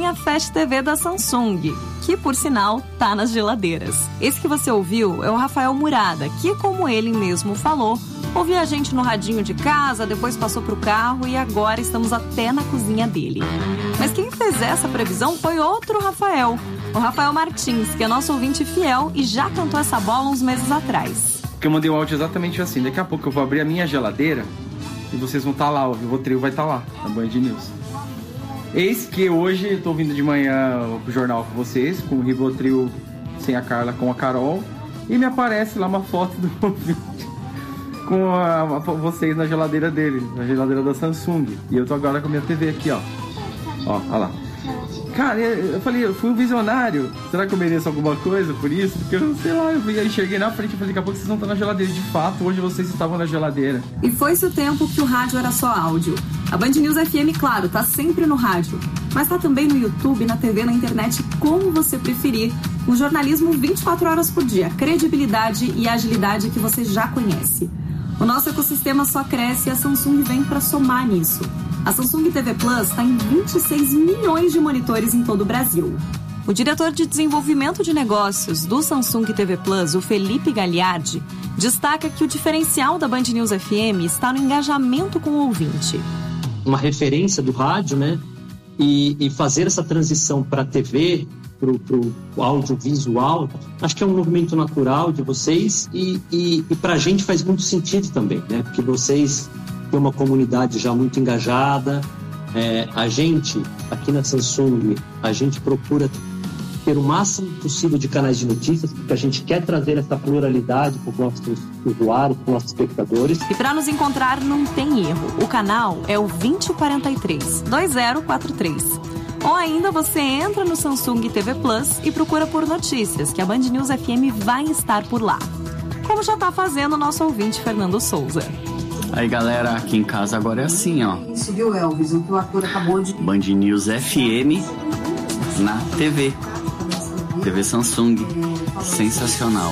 tem a Fast TV da Samsung, que por sinal tá nas geladeiras. Esse que você ouviu é o Rafael Murada, que, como ele mesmo falou, ouvia a gente no radinho de casa, depois passou pro carro e agora estamos até na cozinha dele. Mas quem fez essa previsão foi outro Rafael, o Rafael Martins, que é nosso ouvinte fiel e já cantou essa bola uns meses atrás. Porque eu mandei um áudio exatamente assim: daqui a pouco eu vou abrir a minha geladeira e vocês vão estar lá, o Rivotril vai estar lá, na Band News. Eis que hoje eu tô vindo de manhã pro jornal com vocês, com o Rivotril sem a Carla, com a Carol, e me aparece lá uma foto do ouvinte com vocês na geladeira dele, na geladeira da Samsung. E eu tô agora com a minha TV aqui, ó. Ó, olha lá. Cara, eu falei, eu fui um visionário. Será que eu mereço alguma coisa por isso? Porque eu sei lá, eu enxerguei na frente e falei, daqui a pouco vocês vão estar na geladeira. De fato, hoje vocês estavam na geladeira. E foi-se o tempo que o rádio era só áudio. A Band News FM, claro, tá sempre no rádio, mas tá também no YouTube, na TV, na internet, como você preferir. Um jornalismo 24 horas por dia, credibilidade e agilidade que você já conhece. O nosso ecossistema só cresce e a Samsung vem para somar nisso. A Samsung TV Plus está em 26 milhões de monitores em todo o Brasil. O diretor de desenvolvimento de negócios do Samsung TV Plus, o Felipe Gagliardi, destaca que o diferencial da Band News FM está no engajamento com o ouvinte. Uma referência do rádio, né? E fazer essa transição para a TV, para o audiovisual, acho que é um movimento natural de vocês e para a gente faz muito sentido também, né? Porque vocês têm uma comunidade já muito engajada. A gente, aqui na Samsung, a gente procura ter o máximo possível de canais de notícias, porque a gente quer trazer essa pluralidade para os nossos usuários, para os nossos espectadores. E para nos encontrar não tem erro. O canal é o 2043. Ou ainda você entra no Samsung TV Plus e procura por notícias, que a Band News FM vai estar por lá. Como já está fazendo o nosso ouvinte Fernando Souza. Aí galera, aqui em casa agora é assim, ó. Isso, viu, Elvis? O que o ator acabou de... Band News FM na TV. TV Samsung. Sensacional.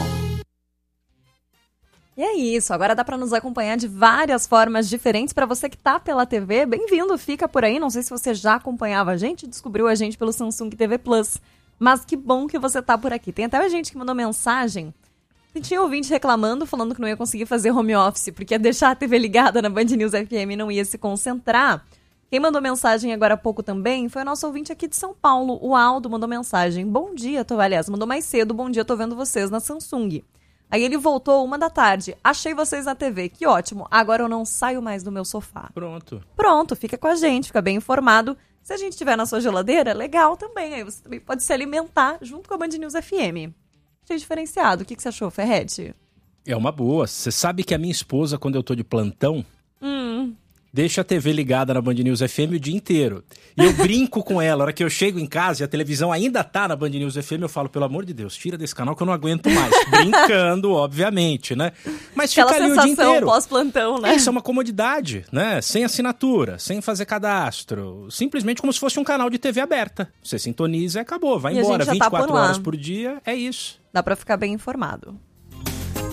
E é isso, agora dá para nos acompanhar de várias formas diferentes. Para você que tá pela TV, bem-vindo, fica por aí. Não sei se você já acompanhava a gente, descobriu a gente pelo Samsung TV Plus. Mas que bom que você tá por aqui. Tem até gente que mandou mensagem. E tinha ouvinte reclamando, falando que não ia conseguir fazer home office, porque ia deixar a TV ligada na Band News FM e não ia se concentrar. Quem mandou mensagem agora há pouco também foi o nosso ouvinte aqui de São Paulo, o Aldo, mandou mensagem. Bom dia, aliás, mandou mais cedo, bom dia, tô vendo vocês na Samsung. Aí ele voltou 13h, achei vocês na TV, que ótimo, agora eu não saio mais do meu sofá. Pronto, fica com a gente, fica bem informado. Se a gente estiver na sua geladeira, legal também, aí você também pode se alimentar junto com a Band News FM. Achei diferenciado, o que você achou, Ferretti? É uma boa, você sabe que a minha esposa, quando eu tô de plantão... Deixa a TV ligada na Band News FM o dia inteiro. E eu brinco com ela. A hora que eu chego em casa e a televisão ainda tá na Band News FM, eu falo, pelo amor de Deus, tira desse canal que eu não aguento mais. Brincando, obviamente, né? Mas fica ali o dia inteiro. Pós-plantão, né? Isso é uma comodidade, né? Sem assinatura, sem fazer cadastro. Simplesmente como se fosse um canal de TV aberta. Você sintoniza e acabou, vai embora. 24 horas por dia, é isso. Dá pra ficar bem informado.